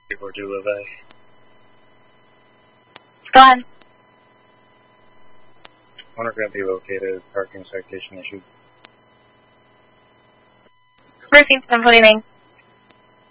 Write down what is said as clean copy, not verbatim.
Or do Levay. Go ahead. Owner grant be located, parking citation issued. Received, 1049.